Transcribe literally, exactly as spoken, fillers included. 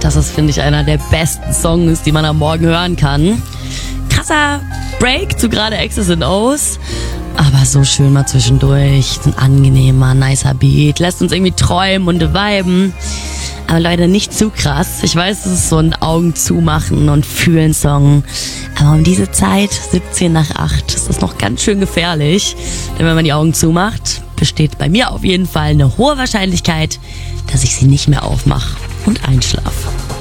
Das ist, finde ich, einer der besten Songs, die man am Morgen hören kann. Krasser Break zu gerade X's and O's. Aber so schön mal zwischendurch. Ein angenehmer, nicer Beat. Lässt uns irgendwie träumen und viben. Aber Leute, nicht zu krass. Ich weiß, es ist so ein Augen zumachen und fühlen Song. Aber um diese Zeit, siebzehn nach acht, ist das noch ganz schön gefährlich. Denn wenn man die Augen zumacht, besteht bei mir auf jeden Fall eine hohe Wahrscheinlichkeit, dass ich sie nicht mehr aufmache und einschlafe.